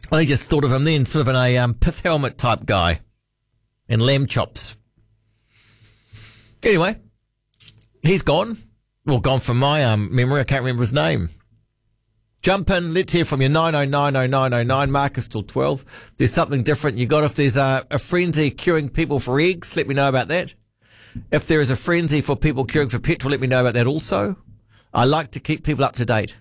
I just thought of him then, sort of in a pith helmet type guy and lamb chops. Anyway, he's gone. Well, gone from my memory. I can't remember his name. Jump in. Let's hear from you. 9090909. Marcus till 12. There's something different you got. If there's a frenzy queuing people for eggs, let me know about that. If there is a frenzy for people queuing for petrol, let me know about that also. I like to keep people up to date.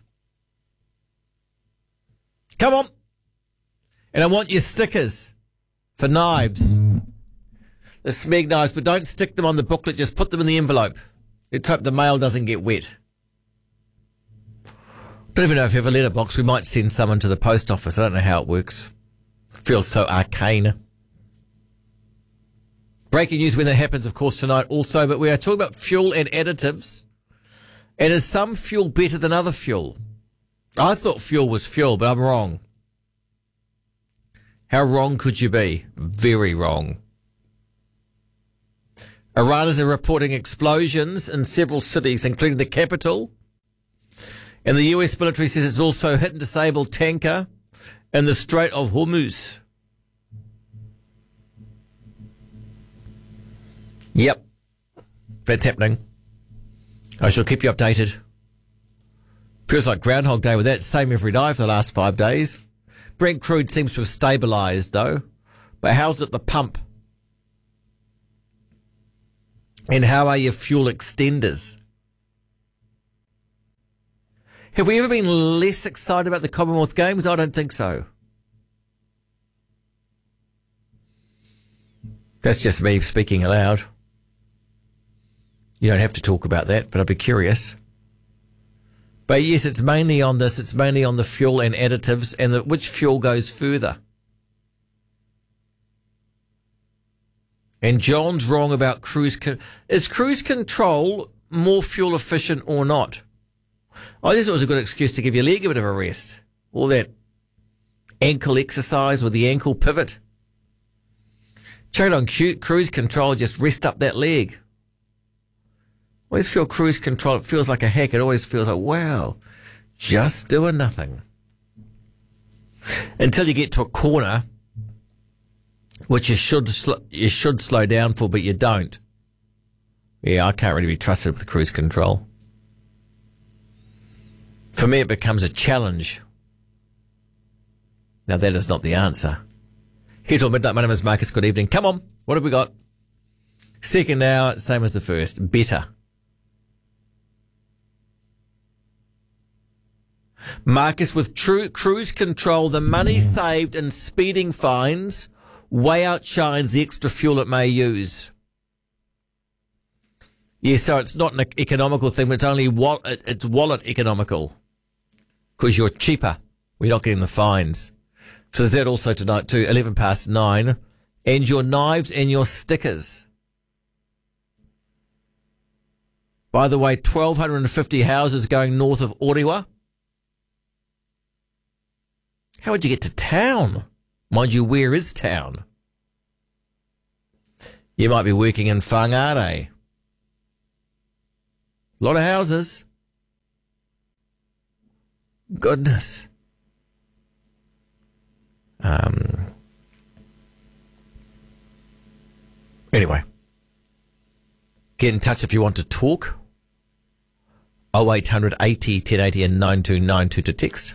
Come on. And I want your stickers for knives. The Smeg knives, but don't stick them on the booklet. Just put them in the envelope. Let's hope the mail doesn't get wet. Don't even know if you have a letterbox. We might send someone to the post office. I don't know how it works. Feels so arcane. Breaking news when that happens, of course, tonight also. But we are talking about fuel and additives. And is some fuel better than other fuel? I thought fuel was fuel, but I'm wrong. How wrong could you be? Very wrong. Iraners are reporting explosions in several cities, including the capital. And the US military says it's also hit and disabled tanker in the Strait of Hormuz. Yep, that's happening. I shall keep you updated. Feels like Groundhog Day with that. Same every day for the last 5 days. Brent crude seems to have stabilised, though. But how's it at the pump? And how are your fuel extenders? Have we ever been less excited about the Commonwealth Games? I don't think so. That's just me speaking aloud. You don't have to talk about that, but I'd be curious. But yes, it's mainly on this. It's mainly on the fuel and additives and which fuel goes further. And John's wrong about cruise. Is cruise control more fuel efficient or not? I just thought it was a good excuse to give your leg a bit of a rest. All that ankle exercise with the ankle pivot. Check on cruise control, just rest up that leg. I always feel cruise control, it feels like a hack. It always feels like, wow, just doing nothing. Until you get to a corner, which you should slow down for, but you don't. Yeah, I can't really be trusted with cruise control. For me, it becomes a challenge. Now, that is not the answer. Here till midnight, my name is Marcus. Good evening. Come on, what have we got? Second hour, same as the first. Better. Marcus, with cruise control, the money saved in speeding fines way outshines the extra fuel it may use. Yeah, so it's not an economical thing, but it's only it's wallet economical. Because you're cheaper. We're not getting the fines. So there's that also tonight too, 9:11. And your knives and your stickers. By the way, 1,250 houses going north of Orewa. How would you get to town? Mind you, where is town? You might be working in Whangarei. A lot of houses. Goodness. Anyway. Get in touch if you want to talk. 0800 80 1080 and 9292 to text.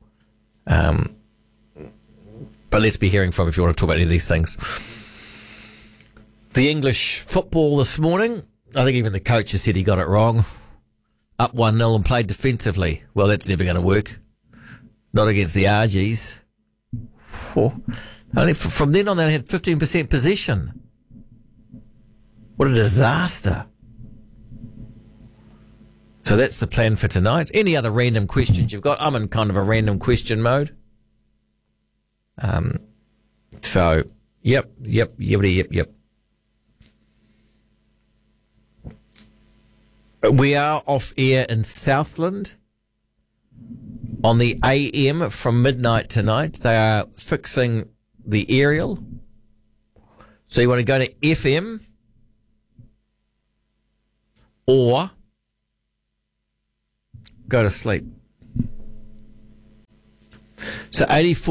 But let's be hearing from if you want to talk about any of these things. The English football this morning, I think even the coach has said he got it wrong. Up 1-0 and played defensively. Well, that's never going to work. Not against the RGs. Only from then on, they had 15% possession. What a disaster. So that's the plan for tonight. Any other random questions you've got? I'm in kind of a random question mode. So, yep. We are off air in Southland on the AM from midnight tonight. They are fixing the aerial. So you want to go to FM or go to sleep. So So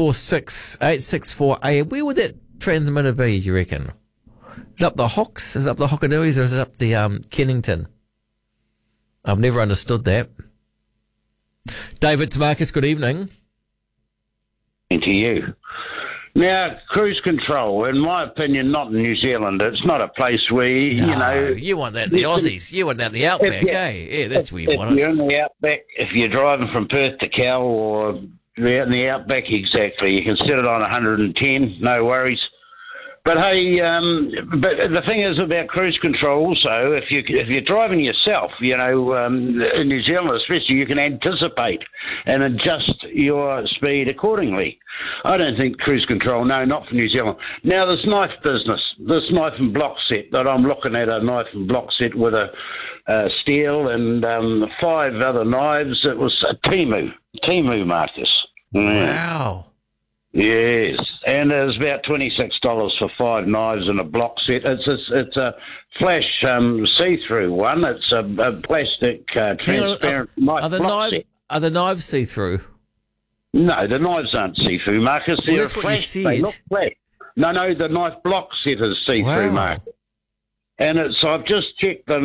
846864 AM. Where would that transmitter be, you reckon? Is it up the Hocks? Is it up the Hockanuis, or is it up the Kennington? I've never understood that. David Marcus, good evening. To you. Now, cruise control, in my opinion, not in New Zealand. It's not a place where, you want that in the Aussies. You want that in the Outback, Yeah, that's where you want it. If you're in the Outback, if you're driving from Perth to Cal or you're out in the Outback, exactly, you can set it on 110, no worries. But hey, but the thing is about cruise control also, if you're driving yourself, in New Zealand especially, you can anticipate and adjust your speed accordingly. I don't think cruise control, no, not for New Zealand. Now, this knife business, this knife and block set that I'm looking at, a knife and block set with a steel and 5 other knives. It was a Temu, Marcus. Wow. Yes, and it was about $26 for 5 knives and a block set. It's a flash see-through one. It's a plastic transparent knife block set. Are the knives see-through? No, the knives aren't see-through, Marcus. They're that's what flash. You said. They look flash. No, the knife block set is see-through, Wow. Marcus. And I've just checked them.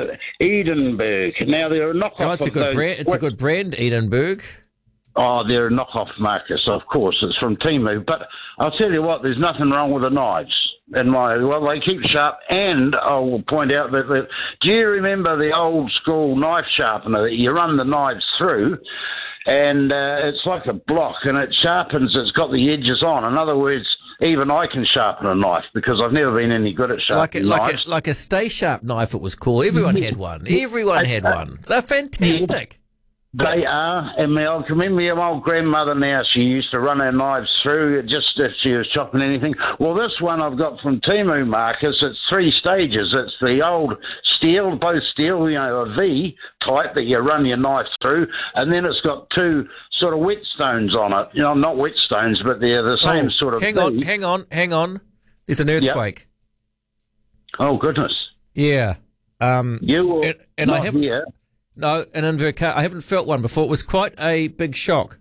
Edinburgh. Now they're a knockoff. Oh, it's a good brand. It's a good brand, Edinburgh. Oh, they're a knockoff, Marcus, of course. It's from Temu. But I'll tell you what, there's nothing wrong with the knives. They keep sharp. And I will point out that, do you remember the old school knife sharpener that you run the knives through? And it's like a block, and it sharpens. It's got the edges on. In other words, even I can sharpen a knife because I've never been any good at sharpening knives. Like a Stay Sharp knife, it was called. Everyone had one. Everyone had one. They're fantastic. They are, and I can remember my old grandmother now, she used to run her knives through just if she was chopping anything. Well, this one I've got from Temu, Marcus, it's 3 stages. It's the old steel, both steel, a V type that you run your knife through, and then it's got 2 sort of whetstones on it. Not whetstones, but they're the same sort of Hang on. There's an earthquake. Yep. Oh, goodness. Yeah. You were and not I haven't, here. No, an Invercar. I haven't felt one before. It was quite a big shock.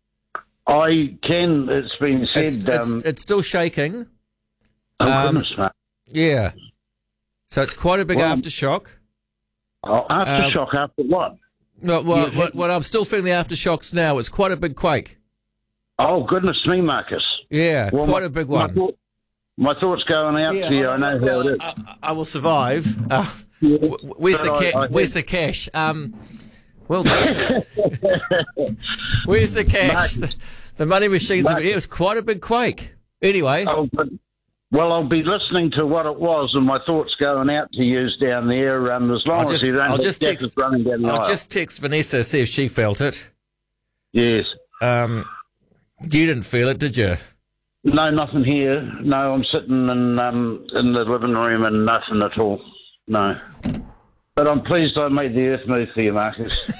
It's been said... It's still shaking. Oh, goodness, mate. Yeah. So it's quite a big aftershock. Oh, aftershock after what? Well, I'm still feeling the aftershocks now. It's quite a big quake. Oh, goodness me, Marcus. Yeah, quite a big one. My thoughts going out to you. I know how it is. I will survive. Where's the cash? Well, goodness. Where's the cash? The money machines. It was quite a big quake. Anyway. Oh, well, I'll be listening to what it was, and my thoughts going out to you down there. As long as you don't have gases running down the aisle. I'll just text Vanessa, see if she felt it. Yes. You didn't feel it, did you? No, nothing here. No, I'm sitting in the living room and nothing at all. No. But I'm pleased I made the earth move for you, Marcus.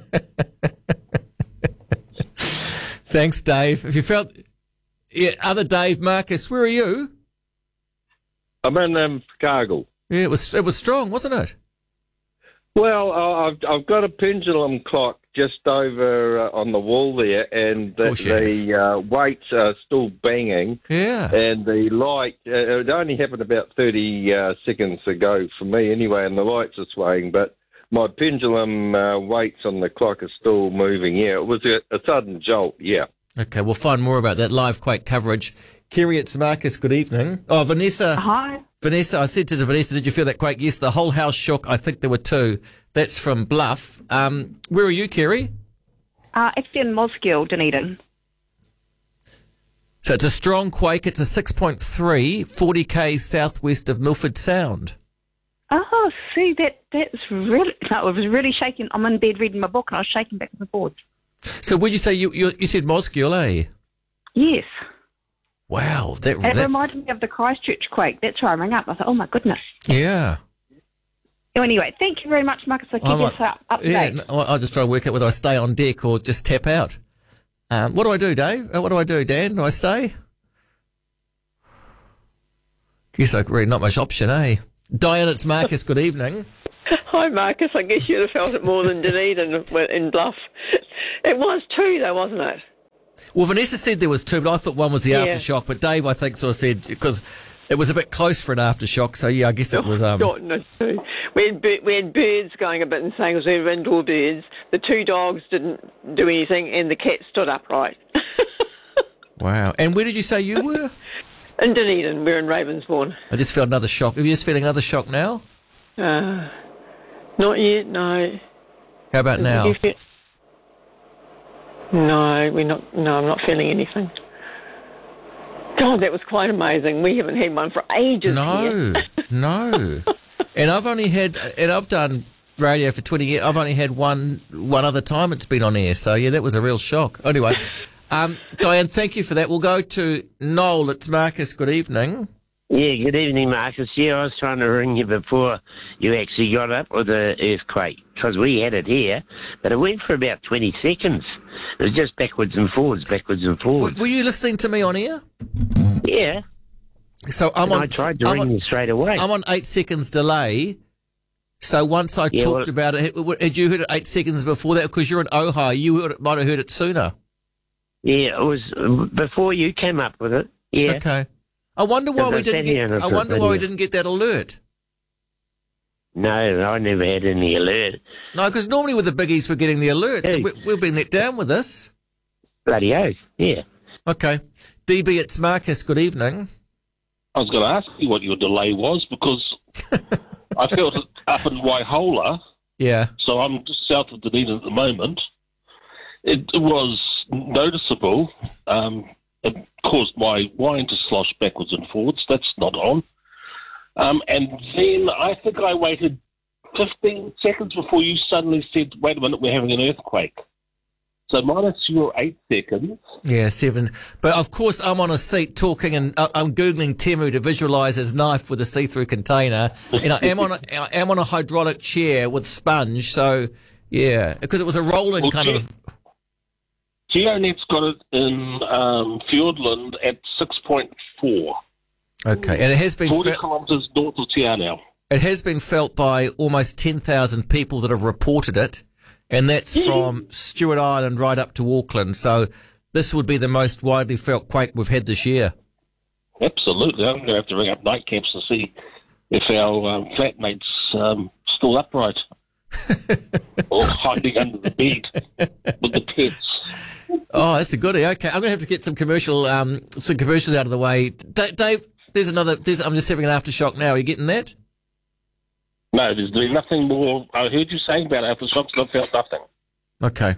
Thanks, Dave. If you felt... other Dave, Marcus, where are you? I'm in Cargill. Yeah, it was strong, wasn't it? Well, I've got a pendulum clock just over on the wall there, and the weights are still banging. Yeah. And the light, it only happened about 30 seconds ago for me anyway, and the lights are swaying, but my pendulum weights on the clock are still moving. Yeah, it was a sudden jolt, yeah. Okay, we'll find more about that live quake coverage. Kerry, it's Marcus. Good evening. Oh, Vanessa. Hi. Vanessa, I said to Vanessa, did you feel that quake? Yes, the whole house shook. I think there were 2. That's from Bluff. Where are you, Kerry? Actually in Mosgiel, Dunedin. So it's a strong quake. It's a 6.3, 40 k's southwest of Milford Sound. Oh, see, that's really... No, it was really shaking. I'm in bed reading my book and I was shaking back and forth. So would you say you said Mosgiel, eh? Yes. Wow. It reminded me of the Christchurch quake. That's why I rang up. I thought, oh, my goodness. Yeah. Anyway, thank you very much, Marcus. I'll keep you up to date. I'll just try to work out whether I stay on deck or just tap out. What do I do, Dave? What do I do, Dan? Do I stay? Guess really not much option, eh? Diane, it's Marcus. Good evening. Hi, Marcus. I guess you'd have felt it more than Dunedin in Bluff. It was too, though, wasn't it? Well, Vanessa said there was 2, but I thought one was the aftershock. But Dave, I think, sort of said because it was a bit close for an aftershock. So yeah, I guess it was. God, no. We had birds going a bit insane because we were indoor birds. The 2 dogs didn't do anything, and the cat stood upright. Wow. And where did you say you were? In Dunedin. We're in Ravensbourne. I just felt another shock. Are you just feeling another shock now? Not yet. No. How about now? No, we're not. No, I'm not feeling anything. God, that was quite amazing. We haven't had one for ages. No. And I've done radio for 20 years. I've only had one other time it's been on air. So yeah, that was a real shock. Anyway, Diane, thank you for that. We'll go to Noel. It's Marcus. Good evening. Yeah, good evening, Marcus. Yeah, I was trying to ring you before you actually got up with the earthquake, because we had it here, but it went for about 20 seconds. It was just backwards and forwards. Were you listening to me on air? Yeah. So I tried to ring you straight away. I'm on 8 seconds delay. So once I talked about it, had you heard it 8 seconds before that? Because you're in Ojai, you might have heard it sooner. Yeah, it was before you came up with it. Yeah. Okay. I wonder why we didn't get that alert. No, I never had any alert. No, because normally with the biggies we're getting the alert. Hey. We've been let down with this. Bloody oath, yeah. Okay. DB, it's Marcus. Good evening. I was going to ask you what your delay was, because I felt it up in Waihola. Yeah. So I'm just south of Dunedin at the moment. It was noticeable. It caused my wine to slosh backwards and forwards. That's not on. And then I think I waited 15 seconds before you suddenly said, wait a minute, we're having an earthquake. So minus your 8 seconds. Yeah, 7. But of course, I'm on a seat talking, and I'm Googling Temu to visualise his knife with a see-through container. And I am on a hydraulic chair with sponge. So, yeah, because it was a rolling kind of... GeoNet's got it in Fiordland at 6.4. Okay, and it has been 40 kilometres north of Te Anau. It has been felt by almost 10,000 people that have reported it, and that's from Stewart Island right up to Auckland. So this would be the most widely felt quake we've had this year. Absolutely. I'm going to have to ring up night camps to see if our flatmate's still upright or hiding under the bed with the pets. Oh, that's a goodie. Okay, I'm going to have to get some commercials out of the way. Dave, I'm just having an aftershock now. Are you getting that? No, there's nothing more. I heard you saying about aftershocks, and I felt nothing. Okay.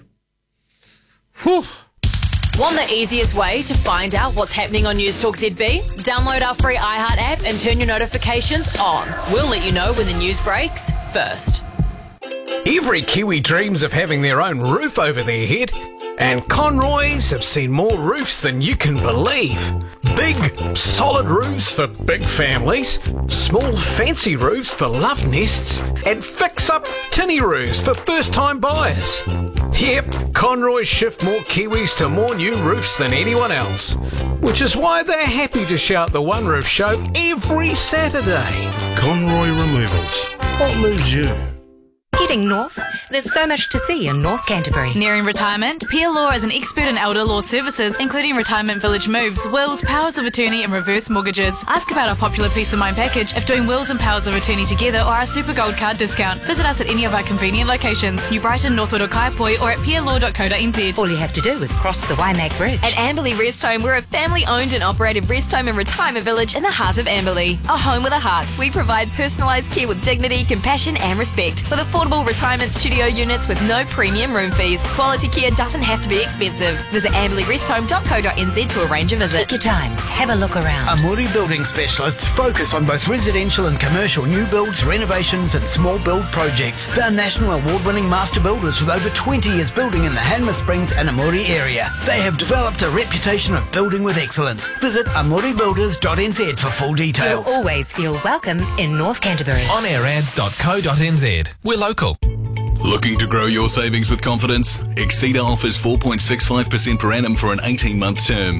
Whew. Want the easiest way to find out what's happening on News Talk ZB? Download our free iHeart app and turn your notifications on. We'll let you know when the news breaks first. Every Kiwi dreams of having their own roof over their head, and Conroys have seen more roofs than you can believe. Big, solid roofs for big families, small, fancy roofs for love nests, and fix-up tinny roofs for first-time buyers. Yep, Conroys shift more Kiwis to more new roofs than anyone else, which is why they're happy to shout the One Roof Show every Saturday. Conroy Removals. What moves you? Heading north, there's so much to see in North Canterbury. Nearing retirement, Pia Law is an expert in elder law services, including retirement village moves, wills, powers of attorney and reverse mortgages. Ask about our popular Peace of Mind package if doing wills and powers of attorney together, or our Super Gold card discount. Visit us at any of our convenient locations, New Brighton, Northwood or Kaipoi, or at pialaw.co.nz. All you have to do is cross the Waimak Bridge. At Amberley Rest Home, we're a family-owned and operated rest home and retirement village in the heart of Amberley. A home with a heart. We provide personalised care with dignity, compassion and respect. With affordable retirement studio units with no premium room fees. Quality care doesn't have to be expensive. Visit amberleyrest.home.co.nz to arrange a visit. Take your time. Have a look around. Amuri Building Specialists focus on both residential and commercial new builds, renovations and small build projects. They're national award-winning master builders with over 20 years building in the Hanmer Springs and Amuri area. They have developed a reputation of building with excellence. Visit amuribuilders.nz for full details. You'll always feel welcome in North Canterbury. onAirAds.co.nz. We're local. Looking to grow your savings with confidence? Exceeda offers 4.65% per annum for an 18-month term.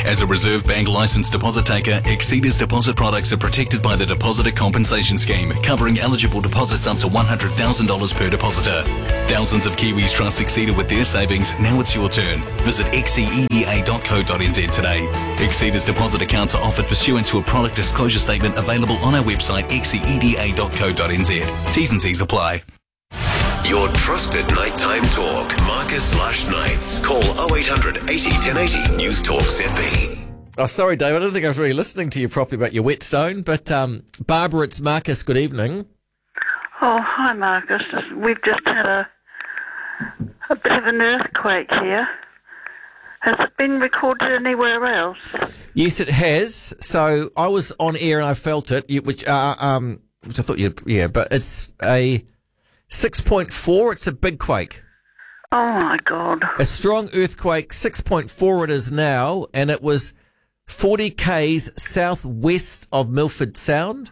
As a Reserve Bank licensed deposit taker, Exceeders deposit products are protected by the Depositor Compensation Scheme, covering eligible deposits up to $100,000 per depositor. Thousands of Kiwis trust Exceeder with their savings. Now it's your turn. Visit xceda.co.nz today. Exceeders deposit accounts are offered pursuant to a product disclosure statement available on our website xceda.co.nz. T's and C's apply. Your trusted nighttime talk. Marcus/Knights. Call 0800 80 1080. News Talk ZB. Oh, sorry, Dave. I don't think I was really listening to you properly about your whetstone. But Barbara, it's Marcus. Good evening. Oh, hi, Marcus. We've just had a bit of an earthquake here. Has it been recorded anywhere else? Yes, it has. So I was on air and I felt it, which I thought but it's a 6.4. It's a big quake. Oh, my God. A strong earthquake, 6.4 it is now, and it was 40 k's southwest of Milford Sound.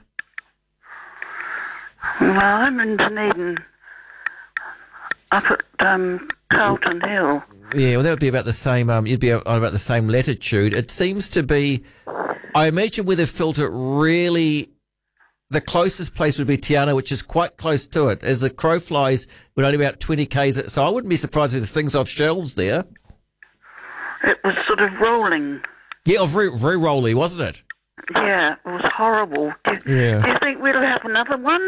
Well, I'm in Dunedin, up at Carlton Hill. Yeah, well, that would be about the same, you'd be on about the same latitude. It seems to be, I imagine where they've felt it really, the closest place would be Te Anau, which is quite close to it. As the crow flies, we're only about 20 k's. So I wouldn't be surprised if the thing's off shelves there. It was sort of rolling. Yeah, very, very rolly, wasn't it? Yeah, it was horrible. Do you think we'll have another one?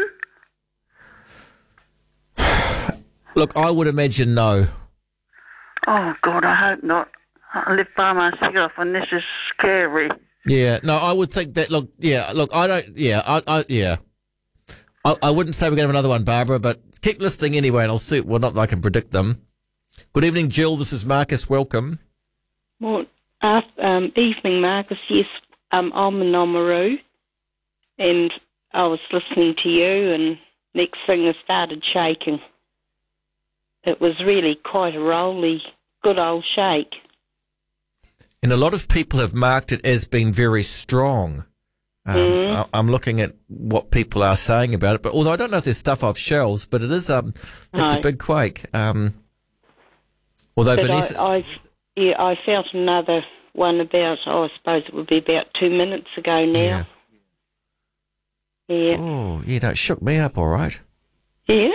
Look, I would imagine no. Oh, God, I hope not. I live by myself, and this is scary. Yeah, no, I would think that, I wouldn't say we're going to have another one, Barbara, but keep listening anyway, and I'll see, well, not that I can predict them. Good evening, Jill, this is Marcus, welcome. Well, evening, Marcus, yes, I'm in Oamaru, and I was listening to you, and next thing I started shaking. It was really quite a rolly, good old shake. And a lot of people have marked it as being very strong. I'm looking at what people are saying about it, but although I don't know if there's stuff off shelves, but it is it's a big quake. Although but Vanessa, I felt another one about, I suppose it would be about 2 minutes ago now. Yeah. Oh, yeah, it shook me up, all right. Yeah.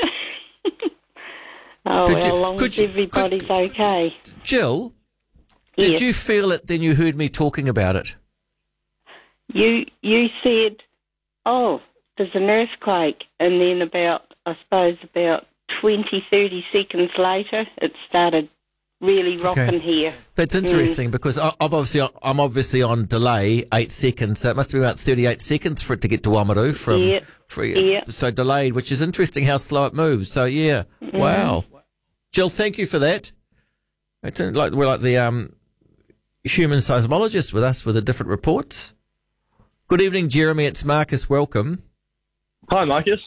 Oh, as long as everybody's okay. Jill, did you feel it then you heard me talking about it? You said, oh, there's an earthquake, and then about 20, 30 seconds later, it started really rocking here. That's interesting because I'm obviously on delay, 8 seconds, so it must be about 38 seconds for it to get to Oamaru so delayed, which is interesting how slow it moves. So wow. Jill, thank you for that. We're like the human seismologist with us with the different reports. Good evening, Jeremy. It's Marcus. Welcome. Hi, Marcus.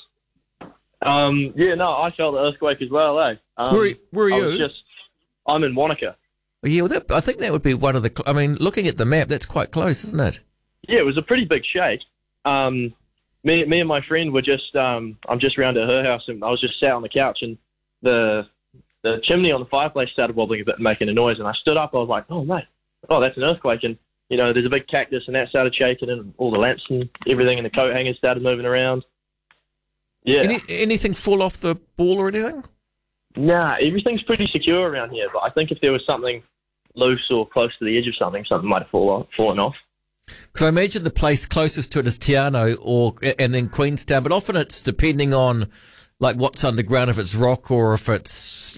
I felt the earthquake as well, eh? Where are you? I'm in Wanaka. Yeah, I think that would be one of the... I mean, looking at the map, that's quite close, isn't it? Yeah, it was a pretty big shake. Me and my friend were just... I'm just round at her house, and I was just sat on the couch, and the chimney on the fireplace started wobbling a bit and making a noise, and I stood up. I was like, oh, mate, that's an earthquake. And, there's a big cactus, and that started shaking, and all the lamps and everything in the coat hangers started moving around. Yeah. Anything fall off the ball or anything? Nah, everything's pretty secure around here, but I think if there was something loose or close to the edge of something might have fallen off. Because I imagine the place closest to it is Te Anau and then Queenstown, but often it's depending on like what's underground, if it's rock or if it's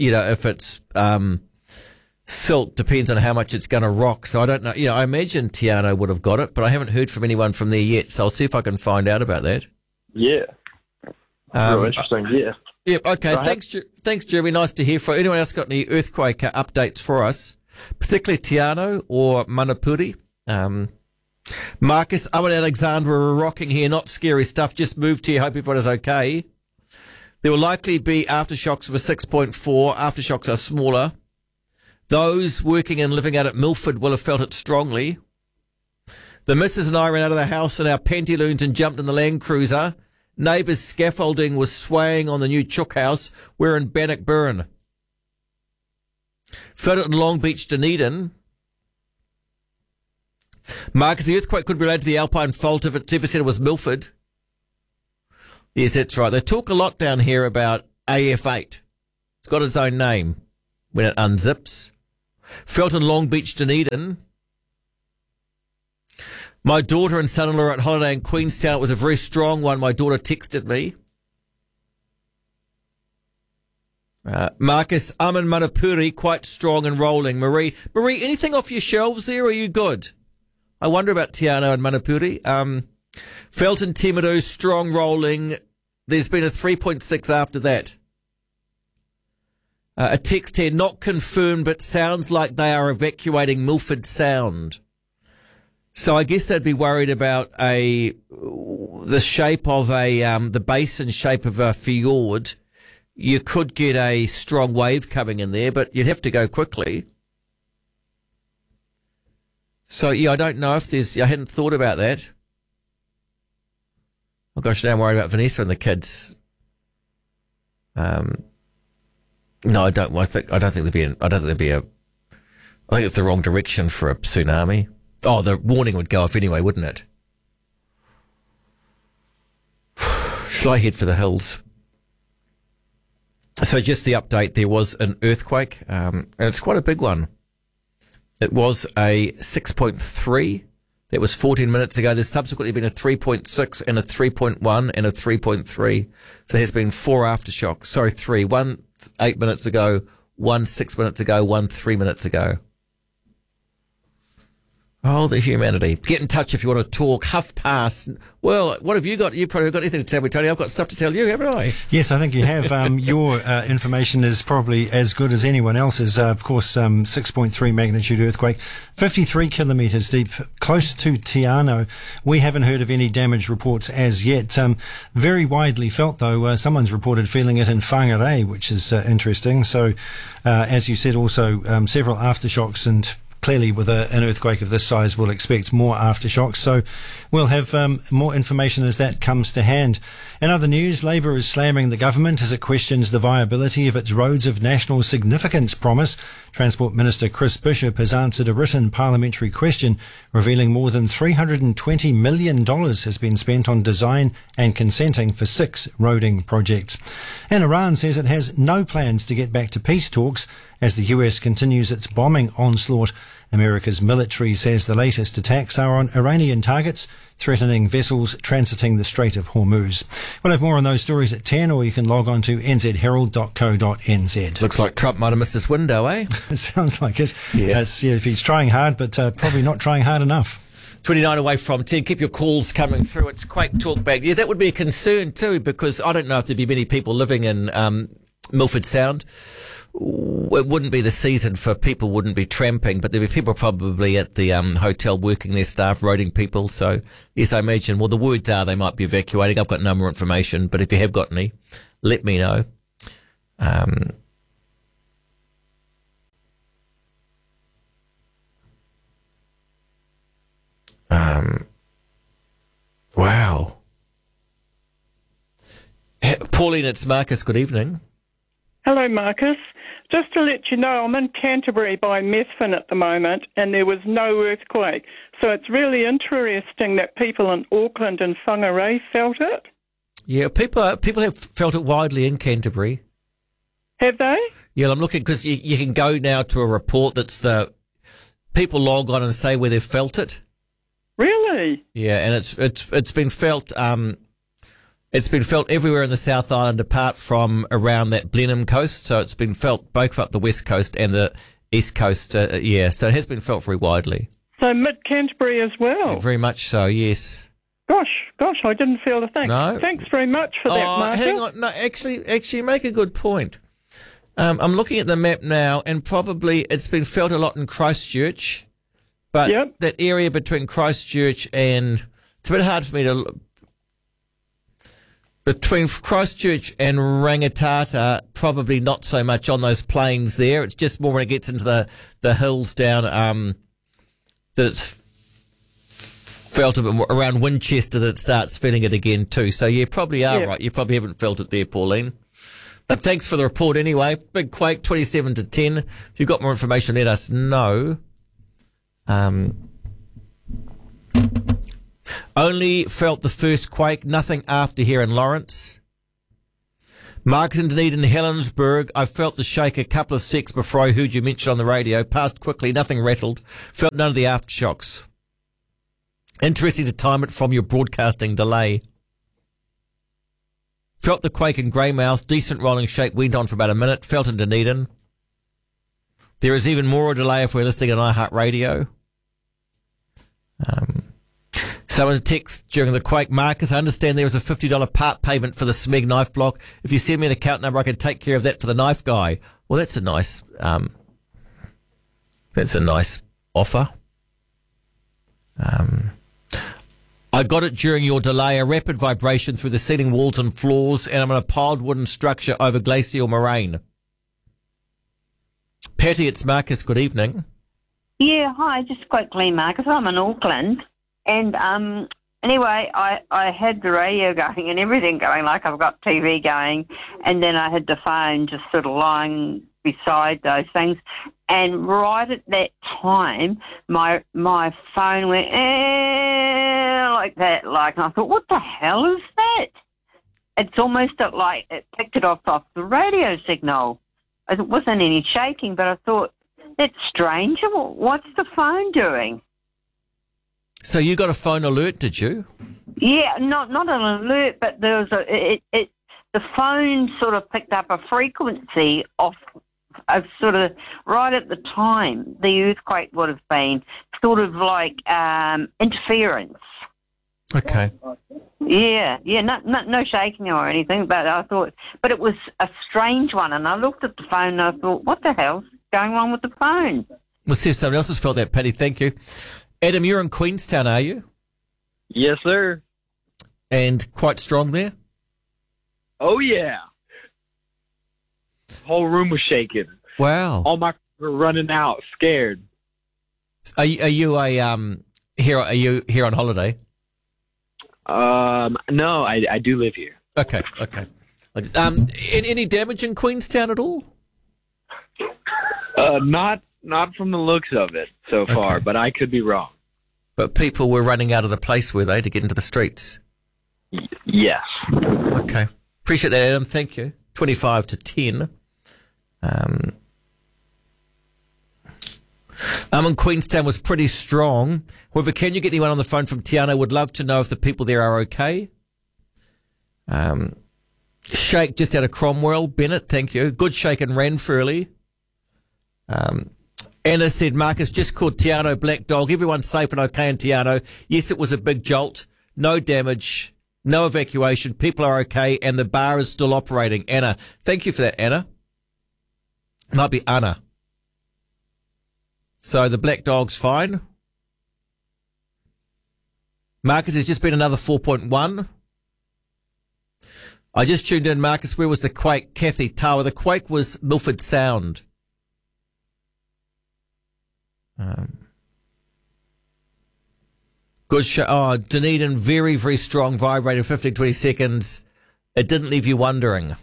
silt, depends on how much it's going to rock. So I don't know. I imagine Te Anau would have got it, but I haven't heard from anyone from there yet. So I'll see if I can find out about that. Yeah. Real interesting. Yeah. Yeah. Okay. Right. Thanks, Jeremy. Nice to hear from anyone else. Got any earthquake updates for us, particularly Te Anau or Manapuri? Marcus, Owen Alexander are rocking here. Not scary stuff. Just moved here. Hope everyone is okay. There will likely be aftershocks of a 6.4. Aftershocks are smaller. Those working and living out at Milford will have felt it strongly. The missus and I ran out of the house in our pantaloons and jumped in the Land Cruiser. Neighbours' scaffolding was swaying on the new Chook house. We're in Bannockburn. Felt it in Long Beach, Dunedin. Marcus, the earthquake could be related to the Alpine fault if its epicenter was Milford. Yes, that's right. They talk a lot down here about AF8. It's got its own name when it unzips. Felt in Long Beach, Dunedin. My daughter and son-in-law are at holiday in Queenstown. It was a very strong one. My daughter texted me. Marcus, I'm in Manapuri, quite strong and rolling. Marie, anything off your shelves there? Or are you good? I wonder about Tiano and Manapuri. Felt in Timaru, strong rolling. There's been a 3.6 after that. A text here, not confirmed, but sounds like they are evacuating Milford Sound. So I guess they'd be worried about the shape of the basin shape of a fjord. You could get a strong wave coming in there, but you'd have to go quickly. So yeah, I don't know if I hadn't thought about that. Oh gosh, now I'm worried about Vanessa and the kids. No, I don't. I think there'd be I think it's the wrong direction for a tsunami. Oh, the warning would go off anyway, wouldn't it? Shall I head for the hills? So just the update, there was an earthquake, and it's quite a big one. It was a 6.3. That was 14 minutes ago. There's subsequently been a 3.6 and a 3.1 and a 3.3. So there's been 4 aftershocks. Sorry, 3. 1 8 minutes ago, 1 6 minutes ago, 1 3 minutes ago. Oh, the humanity. Get in touch if you want to talk. Huff Pass. Well, what have you got? You've probably got anything to tell me, Tony. I've got stuff to tell you, haven't I? Yes, I think you have. Your information is probably as good as anyone else's. Of course, 6.3 magnitude earthquake, 53 kilometres deep, close to Tiano. We haven't heard of any damage reports as yet. Very widely felt, though. Someone's reported feeling it in Whangarei, which is interesting. So, as you said, also several aftershocks, and clearly with an earthquake of this size, we'll expect more aftershocks. So we'll have more information as that comes to hand. In other news, Labour is slamming the government as it questions the viability of its roads of national significance promise. Transport Minister Chris Bishop has answered a written parliamentary question revealing more than $320 million has been spent on design and consenting for 6 roading projects. And Iran says it has no plans to get back to peace talks as the US continues its bombing onslaught. America's military says the latest attacks are on Iranian targets, threatening vessels transiting the Strait of Hormuz. We'll have more on those stories at 10, or you can log on to nzherald.co.nz. Looks like Trump might have missed his window, eh? It sounds like it. Yeah. Yeah, he's trying hard, but probably not trying hard enough. 29 away from 10. Keep your calls coming through. It's Quake Talk Back. Yeah, that would be a concern too, because I don't know if there'd be many people living in Milford Sound. It wouldn't be the season for people, wouldn't be tramping, but there'd be people probably at the hotel working their staff, roading people. So, yes, I imagine, well, the words are they might be evacuating. I've got no more information, but if you have got any, let me know. Wow. Pauline, it's Marcus. Good evening. Hello, Marcus. Just to let you know, I'm in Canterbury by Methven at the moment, and there was no earthquake. So it's really interesting that people in Auckland and Whangarei felt it. Yeah, people have felt it widely in Canterbury. Have they? Yeah, I'm looking because you can go now to a report that's the people log on and say where they've felt it. Really? Yeah, and it's been felt. It's been felt everywhere in the South Island apart from around that Blenheim coast. So it's been felt both up the west coast and the east coast. Yeah, so it has been felt very widely. So mid-Canterbury as well? Yeah, very much so, yes. Gosh, I didn't feel the thing. No. Thanks very much for that, Marcus. Hang on. No, actually, you make a good point. I'm looking at the map now, and probably it's been felt a lot in Christchurch. But that area between Christchurch and... It's a bit hard for me to... Between Christchurch and Rangitata, probably not so much on those plains there. It's just more when it gets into the hills down, that it's felt a bit more around Winchester that it starts feeling it again too. So you probably are right. You probably haven't felt it there, Pauline. But thanks for the report anyway. Big quake, 27 to 10. If you've got more information, let us know. Only felt the first quake, nothing after here in Lawrence. Marcus and Dunedin, Helensburgh. I felt the shake a couple of seconds before I heard you mention on the radio. Passed quickly, nothing rattled. Felt none of the aftershocks. Interesting to time it from your broadcasting delay. Felt the quake in Greymouth. Decent rolling shake went on for about a minute. Felt in Dunedin. There is even more a delay if we're listening on iHeartRadio. Someone text during the quake, Marcus, I understand there was a $50 part payment for the Smeg knife block. If you send me an account number, I can take care of that for the knife guy. Well, that's a nice offer. I got it during your delay, a rapid vibration through the ceiling walls and floors, and I'm in a piled wooden structure over glacial moraine. Patty, it's Marcus. Good evening. Yeah, hi. Just quickly, Marcus. I'm in Auckland. And anyway, I had the radio going and everything going, like I've got TV going, and then I had the phone just sort of lying beside those things. And right at that time, my phone went like that, and I thought, what the hell is that? It's almost like it picked it off the radio signal. It wasn't any shaking, but I thought, that's strange. What's the phone doing? So you got a phone alert, did you? Yeah, not an alert, but there was the phone sort of picked up a frequency of sort of right at the time the earthquake would have been, sort of like interference. Okay. Yeah, no shaking or anything, but I thought, but it was a strange one, and I looked at the phone and I thought, what the hell's going on with the phone? We'll see if someone else has felt that, Patty. Thank you. Adam, you're in Queenstown, are you? Yes, sir. And quite strong there? Oh, yeah. Whole room was shaking. Wow. All my were running out, scared. Are you here on holiday? No, I do live here. Okay. Any damage in Queenstown at all? Not from the looks of it so far, but I could be wrong. But people were running out of the place, were they, to get into the streets? Yes. Okay. Appreciate that, Adam. Thank you. 25 to 10. In Queenstown was pretty strong. However, can you get anyone on the phone from Tiana? Would love to know if the people there are okay. Shake just out of Cromwell. Bennett, thank you. Good shake in Ranfurly. Anna said, Marcus, just called Tiano Black Dog. Everyone's safe and okay in Tiano. Yes, it was a big jolt. No damage. No evacuation. People are okay. And the bar is still operating. Anna, thank you for that, Anna. It might be Anna. So the Black Dog's fine. Marcus, there's just been another 4.1. I just tuned in, Marcus. Where was the quake? Kathy Tower. The quake was Milford Sound. Good show. Oh, Dunedin, very, very strong, vibrating 15, 20 seconds. It didn't leave you wondering.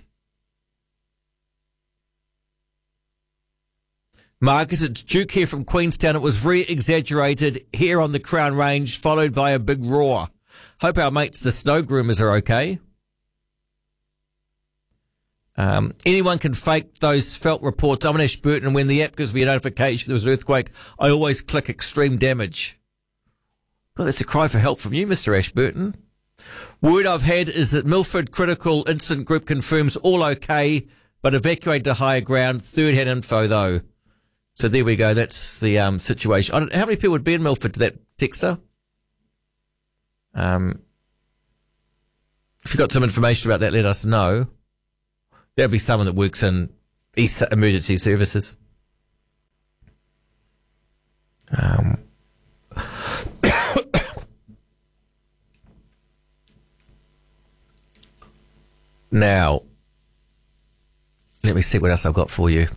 Marcus, it's Duke here from Queenstown. It was very exaggerated here on the Crown Range, followed by a big roar. Hope our mates, the snow groomers, are okay. Anyone can fake those felt reports. I'm in Ashburton, and when the app gives me a notification there was an earthquake, I always click extreme damage. God, that's a cry for help from you, Mr. Ashburton. Word I've had is that Milford Critical Incident Group confirms all okay, but evacuated to higher ground. Third-hand info, though. So there we go. That's the situation. How many people would be in Milford to that texter? If you've got some information about that, let us know. There'll be someone that works in East Emergency Services. Now, let me see what else I've got for you.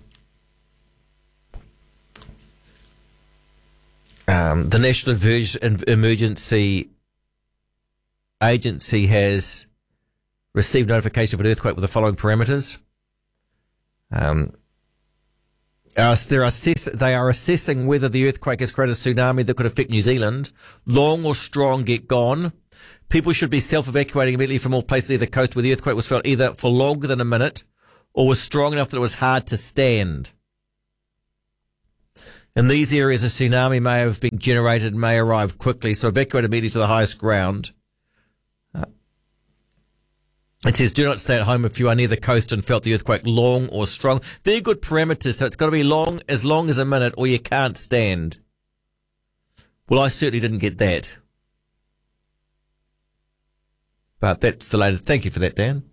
The National Emergency Agency has received notification of an earthquake with the following parameters. They are assessing whether the earthquake has created a tsunami that could affect New Zealand. Long or strong, get gone. People should be self-evacuating immediately from all places near the coast where the earthquake was felt either for longer than a minute or was strong enough that it was hard to stand. In these areas, a tsunami may have been generated and may arrive quickly, so evacuate immediately to the highest ground. It says, do not stay at home if you are near the coast and felt the earthquake long or strong. They're good parameters, so it's got to be long as a minute or you can't stand. Well, I certainly didn't get that. But that's the latest. Thank you for that, Dan.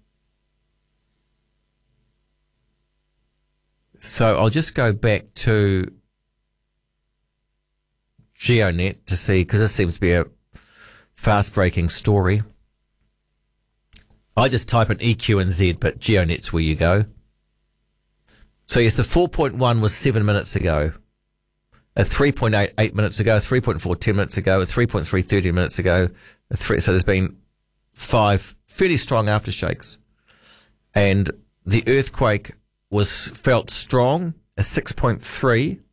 So I'll just go back to GeoNet to see, because this seems to be a fast-breaking story. I just type in EQ and Z, but GeoNet's where you go. So yes, the 4.1 was 7 minutes ago. A 3.8 8 minutes ago, a 3.4 10 minutes ago, a 3.3 30 minutes ago. So there's been 5 fairly strong aftershakes. And the earthquake was felt strong, a 6.3.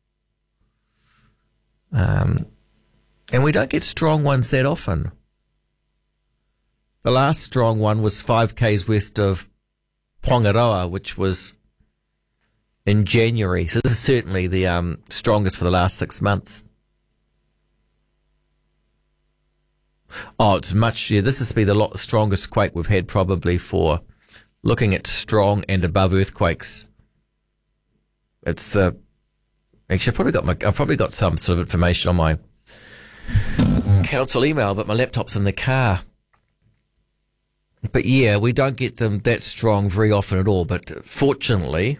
And we don't get strong ones that often. The last strong one was 5 k's west of Pongaroa, which was in January. So this is certainly the strongest for the last 6 months. Oh, it's much. Yeah, this has been the strongest quake we've had probably for looking at strong and above earthquakes. It's the. Actually, I've probably got some sort of information on my council email, but my laptop's in the car. But yeah, we don't get them that strong very often at all. But fortunately,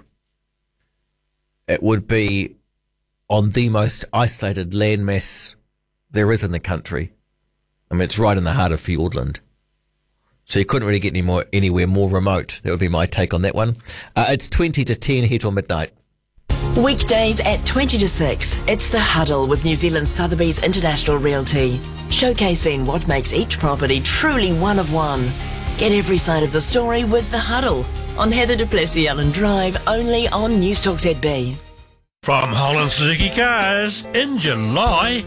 it would be on the most isolated landmass there is in the country. I mean, it's right in the heart of Fiordland. So you couldn't really get anywhere more remote. That would be my take on that one. It's 20 to 10 here till midnight. Weekdays at 20 to 6, it's The Huddle with New Zealand Sotheby's International Realty, showcasing what makes each property truly one of one. Get every side of the story with The Huddle on Heather du Plessis-Allen Drive, only on Newstalk ZB. From Holland Suzuki Cars, in July,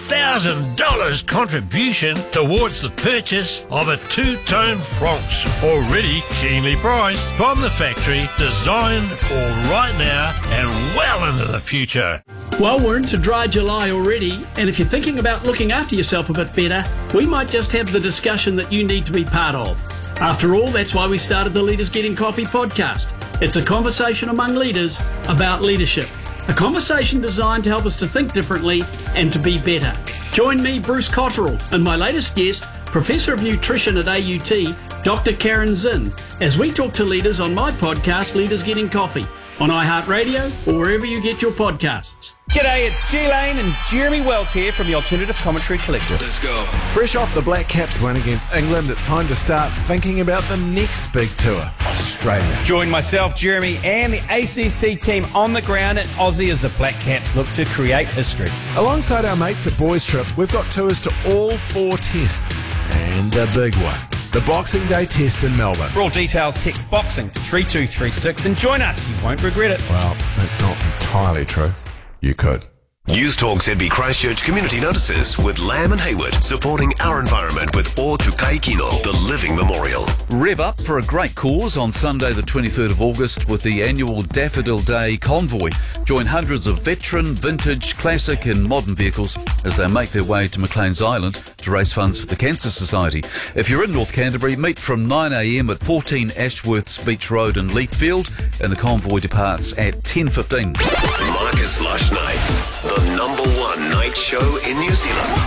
$1,000 contribution towards the purchase of a two-tone Francs, already keenly priced from the factory, designed for right now and well into the future. Well, we're into dry July already, and if you're thinking about looking after yourself a bit better, we might just have the discussion that you need to be part of. After all, that's why we started the Leaders Getting Coffee podcast. It's a conversation among leaders about leadership. A conversation designed to help us to think differently and to be better. Join me, Bruce Cotterill, and my latest guest, Professor of Nutrition at AUT, Dr. Karen Zinn, as we talk to leaders on my podcast, Leaders Getting Coffee, on iHeartRadio or wherever you get your podcasts. G'day, it's G Lane and Jeremy Wells here from the Alternative Commentary Collective. Let's go. Fresh off the Black Caps win against England, it's time to start thinking about the next big tour, Australia. Join myself, Jeremy, and the ACC team on the ground at Aussie as the Black Caps look to create history. Alongside our mates at Boys Trip, we've got tours to all 4 tests and a big one, the Boxing Day test in Melbourne. For all details, text BOXING to 3236 and join us. You won't regret it. Well, that's not entirely true. You could. Newstalk ZB Christchurch community notices with Lamb and Hayward, supporting our environment with O Tukai Kino, the living memorial. Rev up for a great cause on Sunday the 23rd of August with the annual Daffodil Day Convoy. Join hundreds of veteran, vintage, classic and modern vehicles as they make their way to Maclean's Island to raise funds for the Cancer Society. If you're in North Canterbury, meet from 9am at 14 Ashworths Beach Road in Leithfield, and the convoy departs at 10:15. Marcus Lush Nights, the number 1 night show in New Zealand.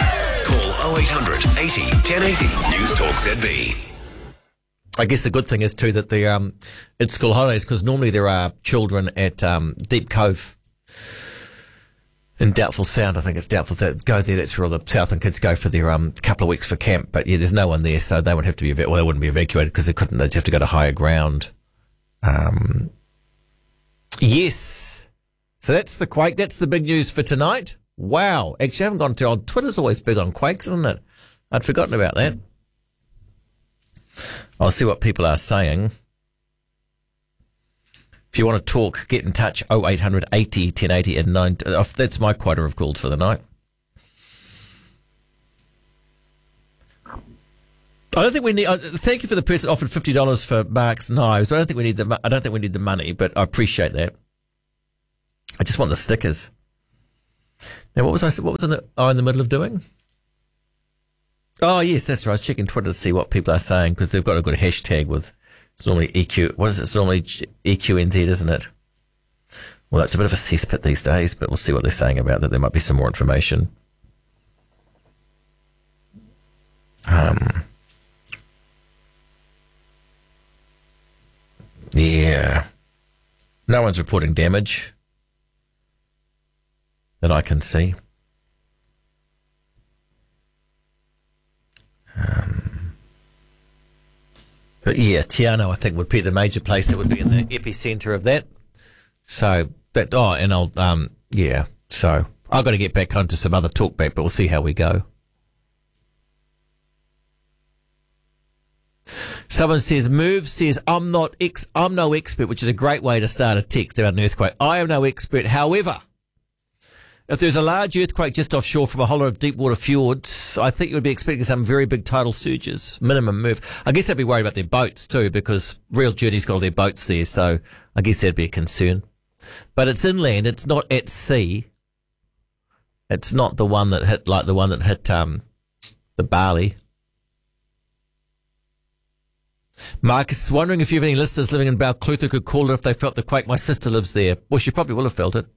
Call 0800 80 1080 Newstalk ZB. I guess the good thing is too that the it's school holidays, because normally there are children at Deep Cove in Doubtful Sound. I think it's Doubtful Sound. Go there. That's where all the Southland kids go for their couple of weeks for camp. But yeah, there's no one there, so they would have to be they wouldn't be evacuated because they couldn't. They'd have to go to higher ground. Yes. So that's the quake. That's the big news for tonight. Wow. Actually, I haven't gone to Twitter's always big on quakes, isn't it? I'd forgotten about that. I'll see what people are saying. If you want to talk, get in touch. 0800 80 1080 and 9. That's my quota of calls for the night. I don't think we need. Thank you for the person that offered $50 for Mark's knives. I don't think we need the money, but I appreciate that. I just want the stickers. Now, what was in the middle of doing? Oh, yes, that's right. I was checking Twitter to see what people are saying because they've got a good hashtag with. It's normally EQ. What is it? It's normally EQNZ, isn't it? Well, it's a bit of a cesspit these days, but we'll see what they're saying about that. There might be some more information. Yeah. No one's reporting damage that I can see. But yeah, Tiano, I think, would be the major place that would be in the epicenter of that. So that, so I've got to get back onto some other talkback, but we'll see how we go. Someone says, Move says, I'm no expert, which is a great way to start a text about an earthquake. I am no expert. However, if there's a large earthquake just offshore from a hollow of deep water fjords, I think you would be expecting some very big tidal surges, minimum move. I guess they'd be worried about their boats too, because Real Journey's got all their boats there, so I guess that'd be a concern. But it's inland, it's not at sea. It's not the one that hit, the Bali. Marcus is wondering if you have any listeners living in Balclutha who could call it if they felt the quake. My sister lives there. Well, she probably will have felt it.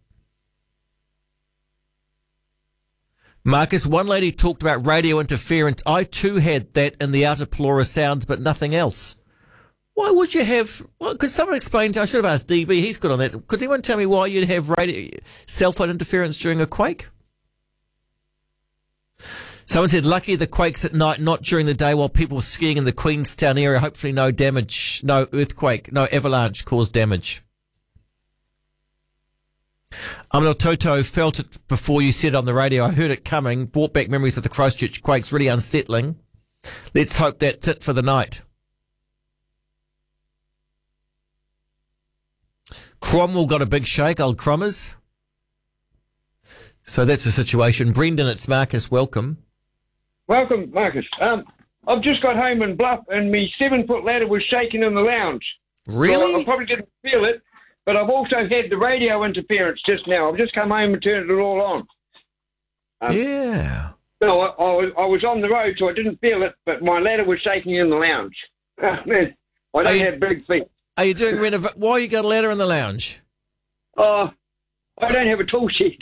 Marcus, one lady talked about radio interference. I too had that in the outer Pelorus sounds, but nothing else. Why would you have... Well, could someone explain to... I should have asked DB. He's good on that. Could anyone tell me why you'd have cell phone interference during a quake? Someone said, lucky the quakes at night, not during the day while people were skiing in the Queenstown area. Hopefully no damage, no earthquake, no avalanche caused damage. Amanal Toto felt it before you said it on the radio. I heard it coming. Brought back memories of the Christchurch quakes. Really unsettling. Let's hope that's it for the night. Cromwell got a big shake, old Crommers. So that's the situation. Brendan, it's Marcus. Welcome. Welcome, Marcus. I've just got home in Bluff and my 7-foot ladder was shaking in the lounge. Really? So I probably didn't feel it, but I've also had the radio interference just now. I've just come home and turned it all on. Yeah. No, I was on the road, so I didn't feel it, but my ladder was shaking in the lounge. Man, I don't have big feet. Are you doing why you got a ladder in the lounge? I don't have a tool sheet.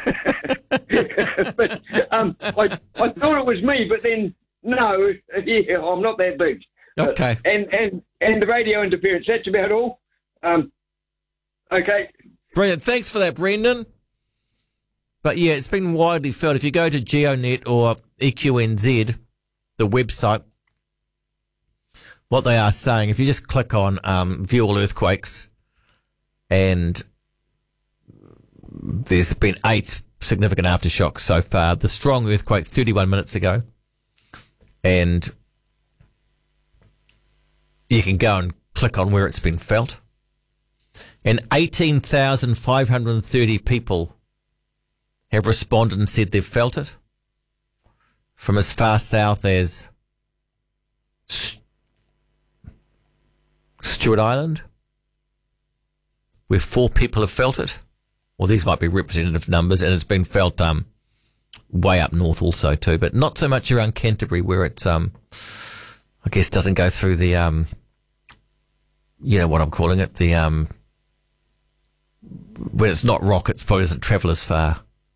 But I thought it was me, but then, no, yeah, I'm not that big. Okay. And the radio interference, that's about all. Okay. Brilliant. Thanks for that, Brendan. But yeah, it's been widely felt. If you go to GeoNet or EQNZ, the website, what they are saying, if you just click on View All Earthquakes, and there's been 8 significant aftershocks so far. The strong earthquake 31 minutes ago. And you can go and click on where it's been felt. And 18,530 people have responded and said they've felt it. From as far south as Stewart Island, where 4 people have felt it. Well, these might be representative numbers, and it's been felt way up north also too, but not so much around Canterbury, where it's I guess doesn't go through the you know what I'm calling it, the when it's not rock, it probably doesn't travel as far.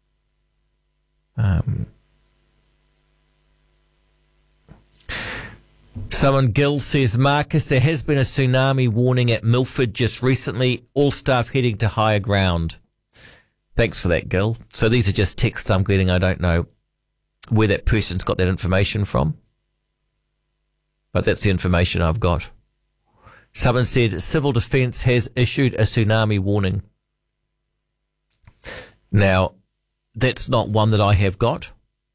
Someone, Gil says, Marcus, there has been a tsunami warning at Milford just recently. All staff heading to higher ground. Thanks for that, Gil. So these are just texts I'm getting. I don't know where that person's got that information from, but that's the information I've got. Someone said Civil Defence has issued a tsunami warning. Now, that's not one that I have got.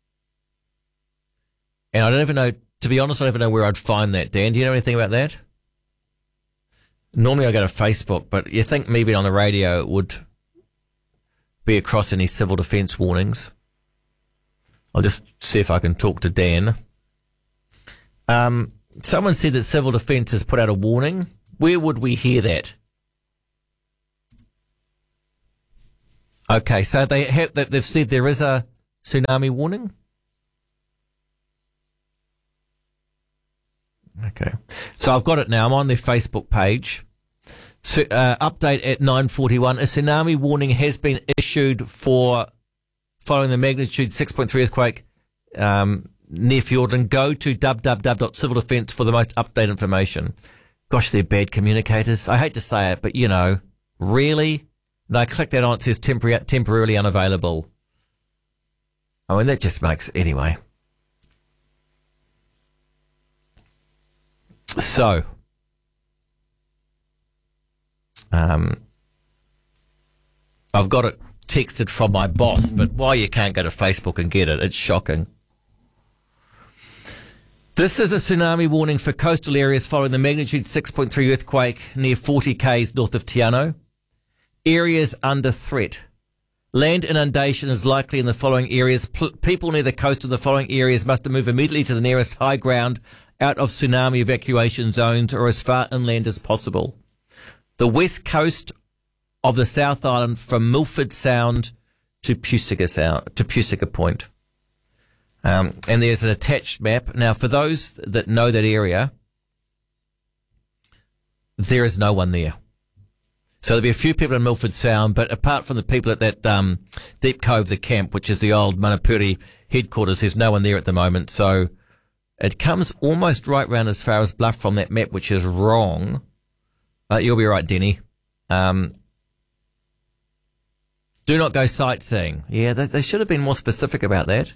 And I don't even know, to be honest, I don't even know where I'd find that. Dan, do you know anything about that? Normally I go to Facebook, but you think maybe on the radio it would be across any civil defence warnings. I'll just see if I can talk to Dan. Someone said that Civil Defence has put out a warning. Where would we hear that? Okay, so they've said there is a tsunami warning? Okay. So I've got it now. I'm on their Facebook page. So, update at 9:41. A tsunami warning has been issued following the magnitude 6.3 earthquake near Fiordland. Go to www.civildefence for the most updated information. Gosh, they're bad communicators. I hate to say it, but really? No, click that on. It says temporarily unavailable. I mean, that just makes... Anyway. So, I've got it texted from my boss, but why you can't go to Facebook and get it, it's shocking. This is a tsunami warning for coastal areas following the magnitude 6.3 earthquake near 40 k's north of Te Anau. Areas under threat. Land inundation is likely in the following areas. People near the coast of the following areas must move immediately to the nearest high ground out of tsunami evacuation zones or as far inland as possible. The west coast of the South Island from Milford Sound to Pusica Point. And there's an attached map. Now, for those that know that area, there is no one there. So there'll be a few people in Milford Sound, but apart from the people at that Deep Cove, the camp, which is the old Manapuri headquarters, there's no one there at the moment. So it comes almost right round as far as Bluff from that map, which is wrong. You'll be right, Denny. Do not go sightseeing. Yeah, they should have been more specific about that.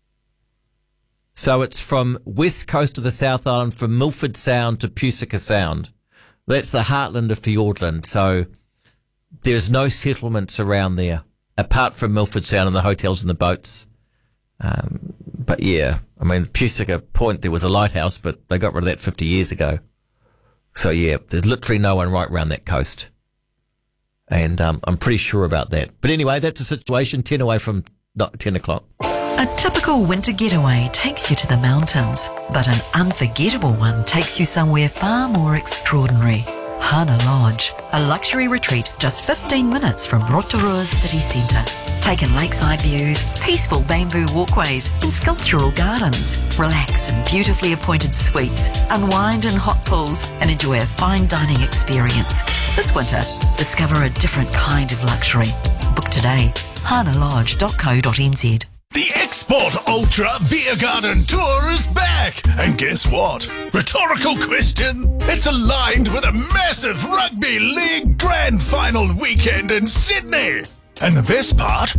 So it's from west coast of the South Island, from Milford Sound to Pusica Sound. That's the heartland of Fiordland. So there's no settlements around there, apart from Milford Sound and the hotels and the boats. But yeah, I mean, Pusica Point, there was a lighthouse, but they got rid of that 50 years ago. So yeah, there's literally no one right around that coast. And I'm pretty sure about that. But anyway, that's the situation. 10 away from 10 o'clock. A typical winter getaway takes you to the mountains, but an unforgettable one takes you somewhere far more extraordinary. Hana Lodge, a luxury retreat just 15 minutes from Rotorua's city centre. Take in lakeside views, peaceful bamboo walkways and sculptural gardens. Relax in beautifully appointed suites, unwind in hot pools and enjoy a fine dining experience. This winter, discover a different kind of luxury. Book today, hanalodge.co.nz. The Export Ultra Beer Garden Tour is back! And guess what? Rhetorical question. It's aligned with a massive Rugby League Grand Final weekend in Sydney. And the best part,